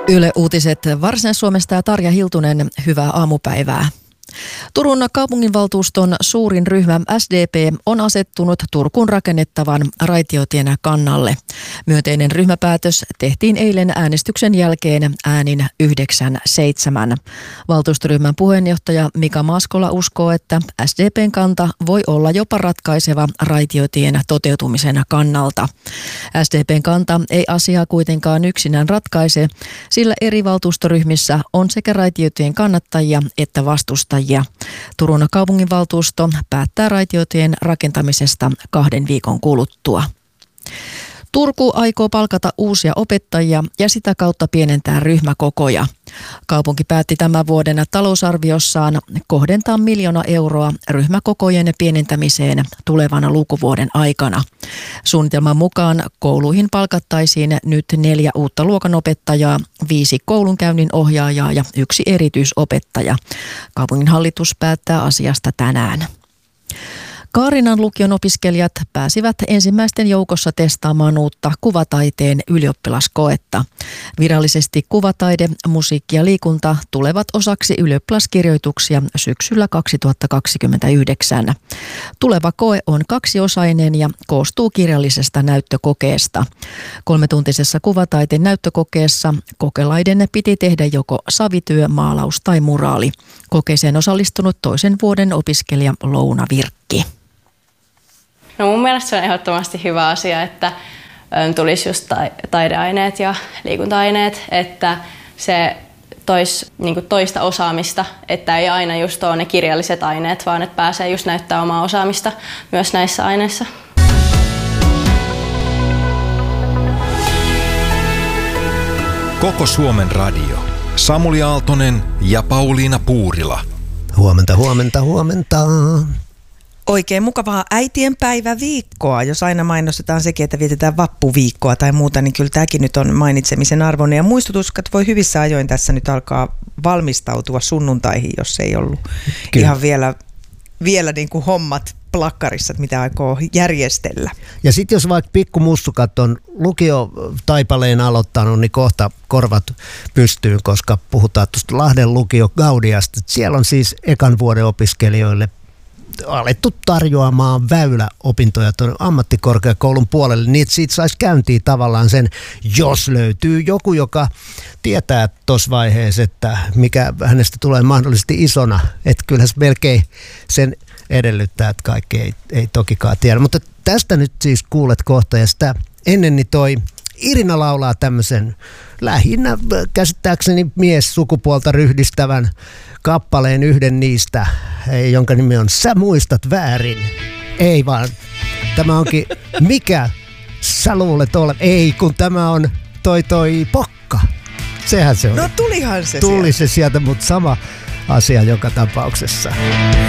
Yle Uutiset Varsinais-Suomesta ja Tarja Hiltunen, hyvää aamupäivää. Turun kaupunginvaltuuston suurin ryhmä SDP on asettunut Turkuun rakennettavan raitiotien kannalle. Myönteinen ryhmäpäätös tehtiin eilen äänestyksen jälkeen äänin 9-7. Valtuustoryhmän puheenjohtaja Mika Maaskola uskoo, että SDPn kanta voi olla jopa ratkaiseva raitiotien toteutumisen kannalta. SDPn kanta ei asiaa kuitenkaan yksinään ratkaise, sillä eri valtuustoryhmissä on sekä raitiotien kannattajia että vastustajia. Turun kaupunginvaltuusto päättää raitiotien rakentamisesta 2 viikon kuluttua. Turku aikoo palkata uusia opettajia ja sitä kautta pienentää ryhmäkokoja. Kaupunki päätti tämän vuoden talousarviossaan kohdentaa 1 miljoona euroa ryhmäkokojen pienentämiseen tulevana lukuvuoden aikana. Suunnitelman mukaan kouluihin palkattaisiin nyt 4 uutta luokanopettajaa, 5 koulunkäynnin ohjaajaa ja 1 erityisopettaja. Kaupungin hallitus päättää asiasta tänään. Kaarinan lukion opiskelijat pääsivät ensimmäisten joukossa testaamaan uutta kuvataiteen ylioppilaskoetta. Virallisesti kuvataide, musiikki ja liikunta tulevat osaksi ylioppilaskirjoituksia syksyllä 2029. Tuleva koe on 2-osainen ja koostuu kirjallisesta näyttökokeesta. 3-tuntisessa kuvataiteen näyttökokeessa kokelaiden piti tehdä joko savityö, maalaus tai muraali. Kokeeseen osallistunut 2. vuoden opiskelija Louna Virkki. No mun mielestä se on ehdottomasti hyvä asia, että tulisi just taideaineet ja liikunta-aineet, että se toisi niin toista osaamista, että ei aina just ole ne kirjalliset aineet, vaan että pääsee just näyttämään omaa osaamista myös näissä aineissa. Koko Suomen radio. Samuli Aaltonen ja Pauliina Puurila. Huomenta, huomenta, huomenta. Oikein mukavaa äitienpäiväviikkoa. Jos aina mainostetaan sekin, että vietetään vappuviikkoa tai muuta, niin kyllä tämäkin nyt on mainitsemisen arvoinen. Ja muistutus, että voi hyvissä ajoin tässä nyt alkaa valmistautua sunnuntaihin, jos ei ollut kyllä ihan vielä niin kuin hommat plakkarissa, että mitä aikoo järjestellä. Ja sitten jos vaikka pikkumussukat on lukiotaipaleen aloittanut, niin kohta korvat pystyy, koska puhutaan tuosta Lahden lukio Gaudiasta. Siellä on siis ekan vuoden opiskelijoille alettu tarjoamaan väyläopintoja tuonne ammattikorkeakoulun puolelle, niin että siitä saisi käyntiin tavallaan sen, jos löytyy joku, joka tietää tuossa vaiheessa, että mikä hänestä tulee mahdollisesti isona, että kyllä se melkein sen edellyttää, että kaikki ei tokikaan tiedä. Mutta tästä nyt siis kuulet kohta, ja sitä ennen niin toi Irina laulaa tämmöisen lähinnä käsittääkseni mies-sukupuolta ryhdistävän kappaleen, yhden niistä, jonka nimi on Sä muistat väärin. Ei vaan, tämä onkin Mikä sä luulet ole? Ei, kun tämä on toi Pokka. Sehän se on. No tulihan se Tuli se sieltä, mutta sama asia joka tapauksessa.